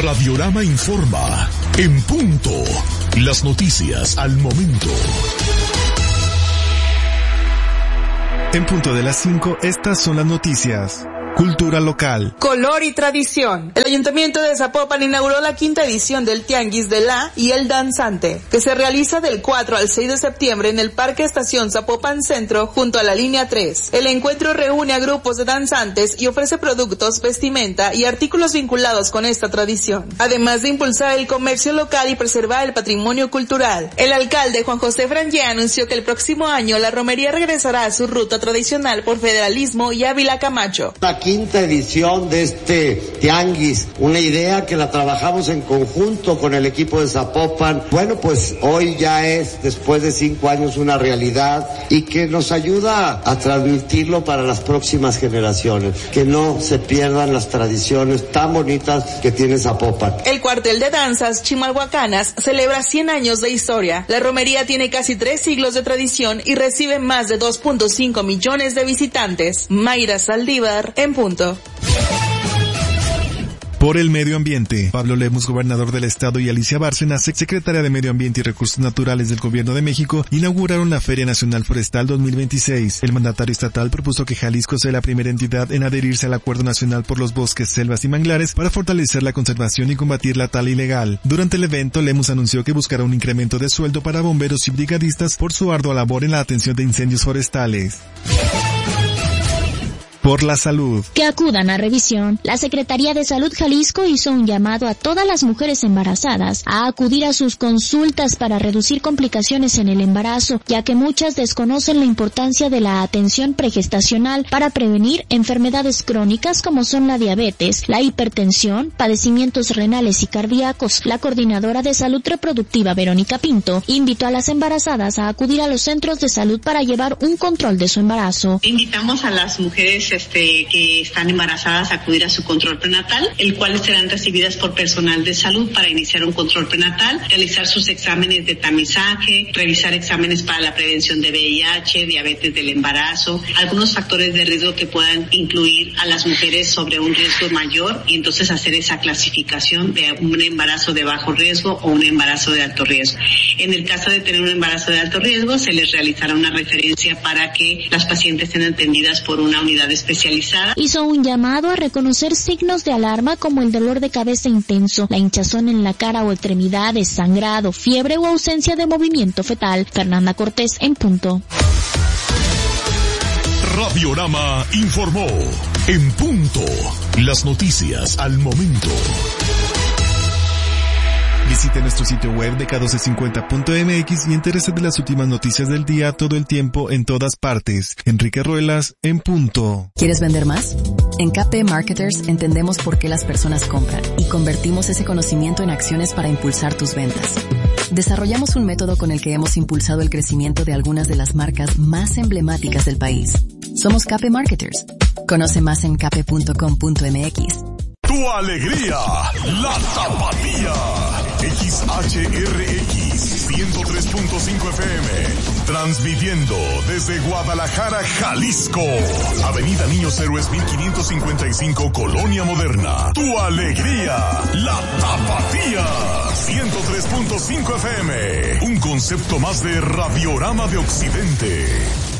Radiorama informa. En punto. Las noticias al momento. En punto de las 5, estas son las noticias. Cultura local. Color y tradición. El Ayuntamiento de Zapopan inauguró la 5ª edición del Tianguis de la y el Danzante, que se realiza del 4 al 6 de septiembre en el Parque Estación Zapopan Centro junto a la línea 3. El encuentro reúne a grupos de danzantes y ofrece productos, vestimenta y artículos vinculados con esta tradición, además de impulsar el comercio local y preservar el patrimonio cultural. El alcalde Juan José Frangé anunció que el próximo año la romería regresará a su ruta tradicional por Federalismo y Ávila Camacho. La 5ª edición de este tianguis, una idea que la trabajamos en conjunto con el equipo de Zapopan. Bueno, pues hoy ya es, después de 5 años, una realidad y que nos ayuda a transmitirlo para las próximas generaciones, que no se pierdan las tradiciones tan bonitas que tiene Zapopan. El cuartel de danzas Chimalhuacanas celebra 100 años de historia. La romería tiene casi 3 siglos de tradición y recibe más de 2.5 millones de visitantes. Mayra Saldívar, en punto. Por el medio ambiente, Pablo Lemus, gobernador del estado, y Alicia Bárcenas, secretaria de Medio Ambiente y Recursos Naturales del Gobierno de México, inauguraron la Feria Nacional Forestal 2026. El mandatario estatal propuso que Jalisco sea la primera entidad en adherirse al Acuerdo Nacional por los Bosques, Selvas y Manglares para fortalecer la conservación y combatir la tala ilegal. Durante el evento, Lemus anunció que buscará un incremento de sueldo para bomberos y brigadistas por su ardua labor en la atención de incendios forestales. Por la salud. Que acudan a revisión. La Secretaría de Salud Jalisco hizo un llamado a todas las mujeres embarazadas a acudir a sus consultas para reducir complicaciones en el embarazo, ya que muchas desconocen la importancia de la atención pregestacional para prevenir enfermedades crónicas como son la diabetes, la hipertensión, padecimientos renales y cardíacos. La coordinadora de salud reproductiva, Verónica Pinto, invitó a las embarazadas a acudir a los centros de salud para llevar un control de su embarazo. Invitamos a las mujeres que están embarazadas a acudir a su control prenatal, el cual serán recibidas por personal de salud para iniciar un control prenatal, realizar sus exámenes de tamizaje, realizar exámenes para la prevención de VIH, diabetes del embarazo, algunos factores de riesgo que puedan incluir a las mujeres sobre un riesgo mayor y entonces hacer esa clasificación de un embarazo de bajo riesgo o un embarazo de alto riesgo. En el caso de tener un embarazo de alto riesgo, se les realizará una referencia para que las pacientes sean atendidas por una unidad especializada. Hizo un llamado a reconocer signos de alarma como el dolor de cabeza intenso, la hinchazón en la cara o extremidades, sangrado, fiebre o ausencia de movimiento fetal. Fernanda Cortés, en punto. Radiorama informó. En punto. Las noticias al momento. Visite nuestro sitio web de k1250.mx y entérese de las últimas noticias del día todo el tiempo en todas partes. Enrique Ruelas, en punto. ¿Quieres vender más? En KP Marketers entendemos por qué las personas compran y convertimos ese conocimiento en acciones para impulsar tus ventas. Desarrollamos un método con el que hemos impulsado el crecimiento de algunas de las marcas más emblemáticas del país. Somos KP Marketers. Conoce más en kp.com.mx. Tu alegría, la Tapatía. XHRX 103.5 FM, transmitiendo desde Guadalajara, Jalisco. Avenida Niños Héroes 1555, Colonia Moderna. Tu alegría, la Tapatía. 103.5 FM, un concepto más de Radiorama de Occidente.